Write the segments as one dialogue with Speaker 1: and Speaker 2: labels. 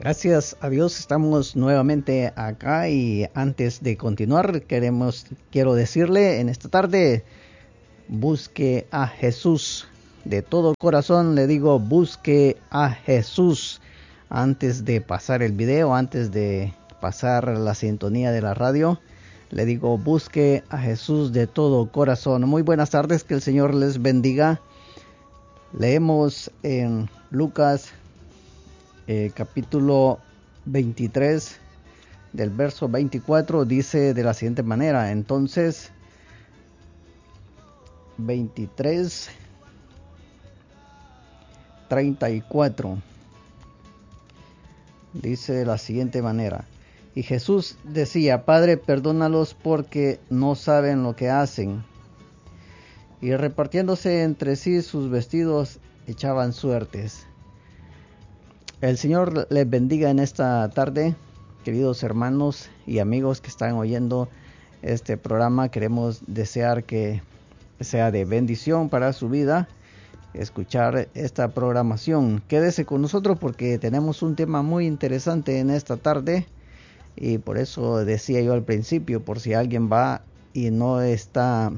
Speaker 1: Gracias a Dios estamos nuevamente acá y antes de continuar quiero decirle en esta tarde, busque a Jesús. De todo corazón le digo, busque a Jesús. Antes de pasar el video, antes de pasar la sintonía de la radio, le digo, busque a Jesús de todo corazón. Muy buenas tardes, que el Señor les bendiga. Leemos en Lucas capítulo 23 del verso 24, dice de la siguiente manera. Entonces 23:34 dice de la siguiente manera: y Jesús decía, Padre, perdónalos porque no saben lo que hacen. Y repartiéndose entre sí sus vestidos, echaban suertes. El Señor les bendiga en esta tarde, queridos hermanos y amigos que están oyendo este programa. Queremos desear que sea de bendición para su vida escuchar esta programación. Quédese con nosotros porque tenemos un tema muy interesante en esta tarde, y por eso decía yo al principio, por si alguien va y no está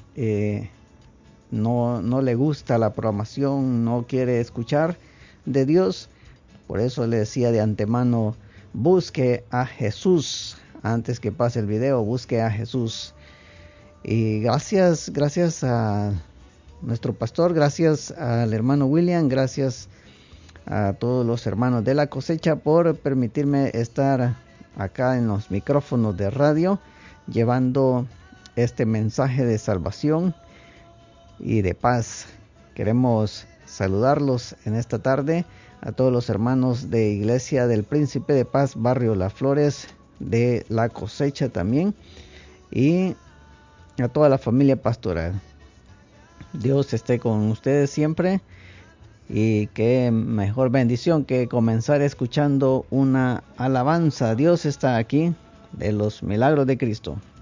Speaker 1: no le gusta la programación, no quiere escuchar de Dios. Por eso le decía de antemano, busque a Jesús. Antes que pase el video, busque a Jesús. Y gracias a nuestro pastor, gracias al hermano William, gracias a todos los hermanos de la cosecha por permitirme estar acá en los micrófonos de radio, llevando este mensaje de salvación y de paz. Queremos saludarlos en esta tarde a todos los hermanos de Iglesia del Príncipe de Paz, Barrio Las Flores, de la cosecha también, y a toda la familia pastoral. Dios esté con ustedes siempre, y qué mejor bendición que comenzar escuchando una alabanza. Dios está aquí, de los milagros de Cristo.